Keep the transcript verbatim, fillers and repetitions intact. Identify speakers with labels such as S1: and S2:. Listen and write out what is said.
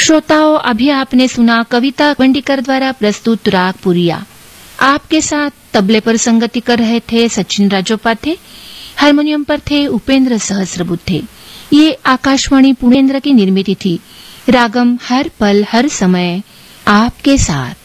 S1: श्रोताओं, अभी आपने सुना कविता वंडिकर द्वारा प्रस्तुत राग पुरिया। आपके साथ तबले पर संगति कर रहे थे सचिन राजोपाध्याय, हारमोनियम पर थे उपेंद्र सहस्रबुद्धे। ये आकाशवाणी पुणे की निर्मित थी। रागम हर पल हर समय आपके साथ।